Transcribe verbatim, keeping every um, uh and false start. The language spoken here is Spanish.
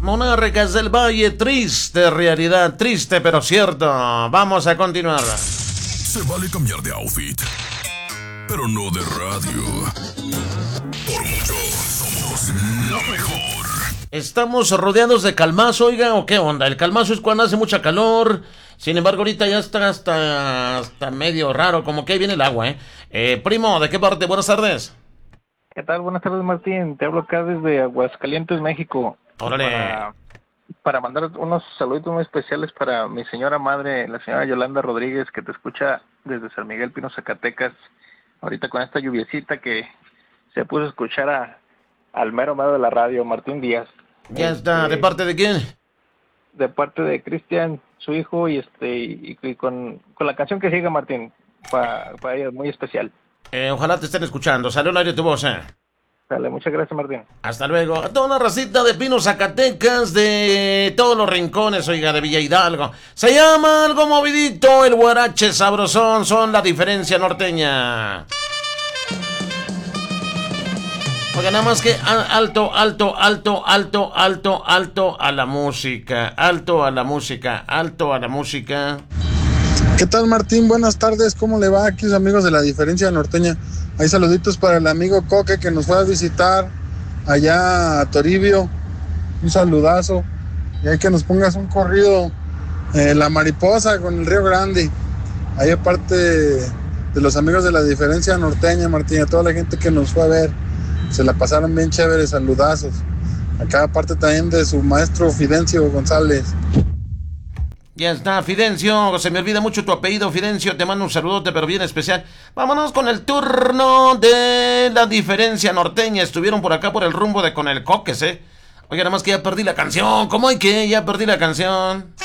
Monarcas del Valle, triste realidad, triste pero cierto. Vamos a continuar. Se vale cambiar de outfit, pero no de radio. Por mucho, somos la mejor. Estamos rodeados de calmazo, oiga, ¿o qué onda? El calmazo es cuando hace mucha calor. Sin embargo, ahorita ya está hasta, hasta medio raro, como que ahí viene el agua, ¿eh? eh primo, ¿de qué parte? Buenas tardes. ¿Qué tal? Buenas tardes, Martín. Te hablo acá desde Aguascalientes, México. Órale. Para, para mandar unos saludos muy especiales para mi señora madre, la señora Yolanda Rodríguez, que te escucha desde San Miguel Pino, Zacatecas. Ahorita con esta lluviecita que se puso a escuchar a, al mero mero de la radio, Martín Díaz. Ya está. Este, ¿De parte de quién? De parte de Cristian, su hijo, y este y, y con, con la canción que sigue, Martín, para pa ella, muy especial. Eh, ojalá te estén escuchando. Salió al aire tu voz, eh. Dale, muchas gracias, Martín. Hasta luego. A toda la racita de Pino, Zacatecas, de todos los rincones, oiga, de Villa Hidalgo. Se llama algo movidito, el guarache sabrosón, son la diferencia norteña. Oiga, nada más que alto, alto, alto, alto, alto, alto a la música, alto a la música, alto a la música. ¿Qué tal, Martín? Buenas tardes, ¿cómo le va? Aquí sus amigos de la diferencia norteña. Hay saluditos para el amigo Coque que nos fue a visitar allá a Toribio. Un saludazo. Y hay que nos pongas un corrido, eh, La Mariposa con el Río Grande. Ahí aparte de los amigos de la diferencia norteña, Martín, a toda la gente que nos fue a ver. Se la pasaron bien chévere, saludazos. Acá aparte también de su maestro Fidencio González. Ya está, Fidencio, se me olvida mucho tu apellido, Fidencio, te mando un saludote, pero bien especial. Vámonos con el turno de la diferencia norteña. Estuvieron por acá por el rumbo de con el Coques, ¿eh? Oiga, nada más que ya perdí la canción. ¿Cómo hay que? Ya perdí la canción.